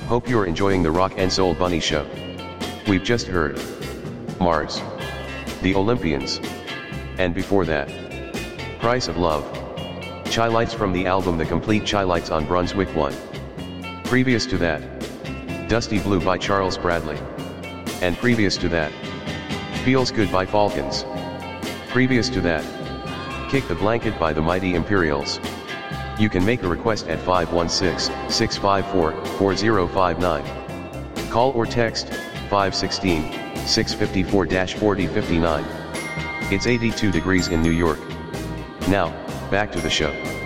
Hope you're enjoying the Rock and Soul Bunny Show. We've just heard Mars, The Olympians, and before that, Price of Love, Chai Lights from the album The Complete Chai Lights on Brunswick One. Previous to that, Dusty Blue by Charles Bradley. And previous to that, Feels Good by Falcons. Previous to that, Kick the Blanket by the Mighty Imperials. You can make a request at 516-654-4059. Call or text 516-654-4059. It's 82 degrees in New York. Now, back to the show.